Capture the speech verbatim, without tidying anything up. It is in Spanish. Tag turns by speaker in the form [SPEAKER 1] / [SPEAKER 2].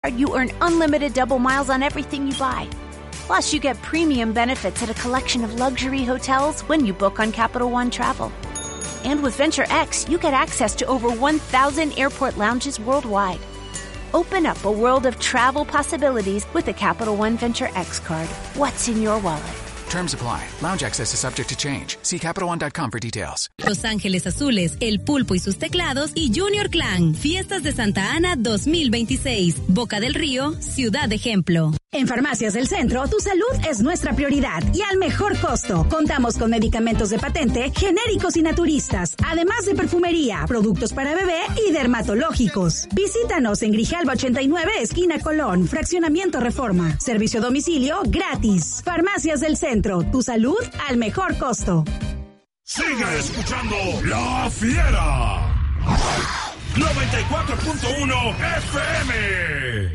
[SPEAKER 1] you earn unlimited double miles on everything you buy. Plus, you get premium benefits at a collection of luxury hotels when you book on Capital One Travel. And with Venture X, you get access to over one thousand airport lounges worldwide. Open up a world of travel possibilities with a Capital One Venture X card. What's in your wallet?
[SPEAKER 2] Terms apply. Lounge access is subject to change. See Capital One dot com for details.
[SPEAKER 3] Los Ángeles Azules, El Pulpo y sus teclados y Junior Clan. Fiestas de Santa Ana dos mil veintiséis. Boca del Río, Ciudad Ejemplo.
[SPEAKER 4] En Farmacias del Centro, tu salud es nuestra prioridad y al mejor costo. Contamos con medicamentos de patente, genéricos y naturistas, además de perfumería, productos para bebé y dermatológicos. Visítanos en Grijalba ochenta y nueve, esquina Colón, Fraccionamiento Reforma. Servicio a domicilio gratis. Farmacias del Centro, tu salud al mejor costo.
[SPEAKER 5] Sigue escuchando La Fiera. noventa y cuatro punto uno F M.